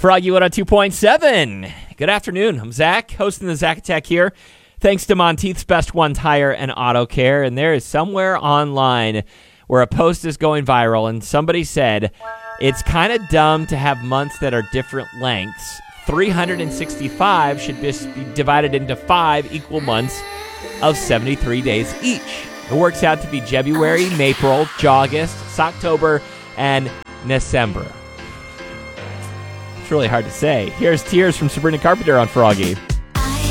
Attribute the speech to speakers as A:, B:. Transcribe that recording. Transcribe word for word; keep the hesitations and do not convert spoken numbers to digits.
A: Froggy one oh two point seven. Good afternoon. I'm Zach, hosting the Zach Attack here. Thanks to Monteith's Best One Tire and Auto Care. And there is somewhere online where a post is going viral, and somebody said, it's kind of dumb to have months that are different lengths. three hundred sixty-five should just be divided into five equal months of seventy-three days each. It works out to be February, April, August, October, and December. It's really hard to say. Here's Tears from Sabrina Carpenter on Froggy.